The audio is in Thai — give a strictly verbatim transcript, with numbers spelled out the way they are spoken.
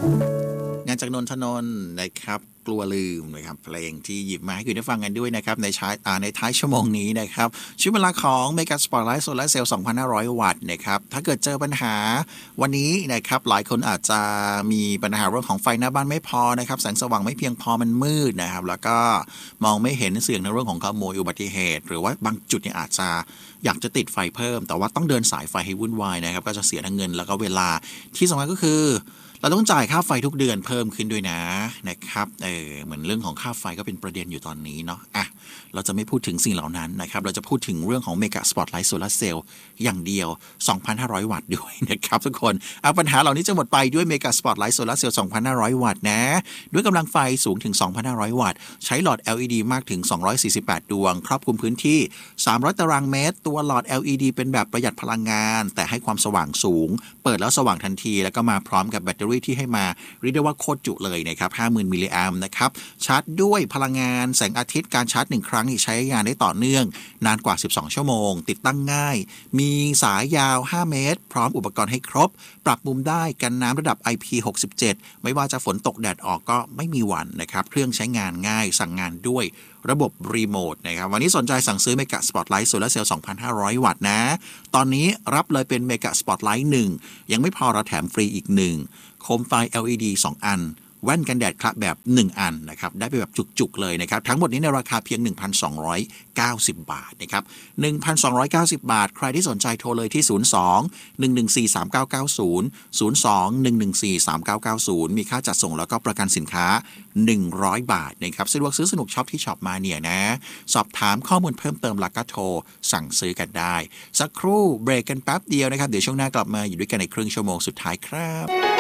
งานจากนนทนนท์นะครับกลัวลืมนะครับเพลงที่หยิบมาให้คุณได้ฟังกันด้วยนะครับในช้าในท้ายชั่วโมงนี้นะครับช่วงเวลาของ Mega Spotlight Solar Cell สองพันห้าร้อย วัตต์นะครับถ้าเกิดเจอปัญหาวันนี้นะครับหลายคนอาจจะมีปัญหาเรื่องของไฟหน้าบ้านไม่พอนะครับแสงสว่างไม่เพียงพอมันมืดนะครับแล้วก็มองไม่เห็นเสี่ยงในเรื่องของขโมยอุบัติเหตุหรือว่าบางจุดเนี่ยอาจจะอยากจะติดไฟเพิ่มแต่ว่าต้องเดินสายไฟให้วุ่นวายนะครับก็จะเสียทั้งเงินแล้วก็เวลาที่สำคัญก็คือเราต้องจ่ายค่าไฟทุกเดือนเพิ่มขึ้นด้วยนะนะครับเออเหมือนเรื่องของค่าไฟก็เป็นประเด็นอยู่ตอนนี้เนาะอ่ะเราจะไม่พูดถึงสิ่งเหล่านั้นนะครับเราจะพูดถึงเรื่องของ Mega Spotlight Solar Cell อย่างเดียว สองพันห้าร้อย วัตต์ด้วยนะครับทุกคนเอาปัญหาเหล่านี้จะหมดไปด้วย Mega Spotlight Solar Cell สองพันห้าร้อย วัตต์นะด้วยกำลังไฟสูงถึง สองพันห้าร้อย วัตต์ใช้หลอด แอล อี ดี มากถึง สองร้อยสี่สิบแปด ดวงครอบคลุมพื้นที่สามร้อยตารางเมตรตัวหลอด แอล อี ดี เป็นแบบประหยัดพลังงานแต่ให้ความสว่างสูงเปิดแล้วสว่างทันทีแล้วก็มาพร้อมกับแบตเตอรี่ที่ให้มาเรียกได้ว่าโคตรจุเลยนะครับ ห้าหมื่น มิลลิแอมป์นะครับชาร์จด้วยพลังงานแสงอาทิตย์การชาร์จหนึ่งครั้งนี่ใช้งานได้ต่อเนื่องนานกว่าสิบสองชั่วโมงติดตั้งง่ายมีสายยาวห้าเมตรพร้อมอุปกรณ์ให้ครบปรับมุมได้กันน้ำระดับ ไอ พี หกสิบเจ็ดไม่ว่าจะฝนตกแดดออกก็ไม่มีหวั่นนะครับเครื่องใช้งานง่ายสั่งงานด้วยระบบรีโมทนะครับวันนี้สนใจสั่งซื้อ Mega Spotlight Solar Cell สองพันห้าร้อย วัตต์นะตอนนี้รับเลยเป็น Mega Spotlight หนึ่งยังไม่พอเราแถมฟรีอีกหนึ่งโคมไฟ แอล อี ดี สอง อันแว่นกันแดดคละแบบหนึ่งอันนะครับได้ไปแบบจุกๆเลยนะครับทั้งหมดนี้ในราคาเพียง หนึ่งพันสองร้อยเก้าสิบ บาทนะครับ หนึ่งพันสองร้อยเก้าสิบ บาทใครที่สนใจโทรเลยที่ศูนย์ สอง หนึ่ง หนึ่ง สี่ สาม เก้า เก้า ศูนย์ ศูนย์ สอง หนึ่ง หนึ่ง สี่ สาม เก้า เก้า ศูนย์มีค่าจัดส่งแล้วก็ประกันสินค้าหนึ่งร้อยบาทนะครับสะดวกซื้อสนุกช็อปที่ช็อปมาเนี่ยนะสอบถามข้อมูลเพิ่มเติมแล้วก็โทรสั่งซื้อกันได้สักครู่เบรกกันแป๊บเดียวนะครับเดี๋ยวช่วงหน้ากลับมาอยู่ด้วยกันในครึ่งชั่วโมงสุดท้ายครับ